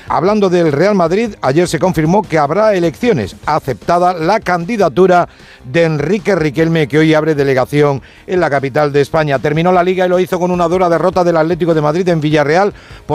hablando del Real Madrid, ayer se confirmó que habrá elecciones. Aceptada la candidatura de Enrique Riquelme, que hoy abre delegación en la capital de España. Terminó la Liga y lo hizo con una dura derrota del Atlético de Madrid en Villarreal.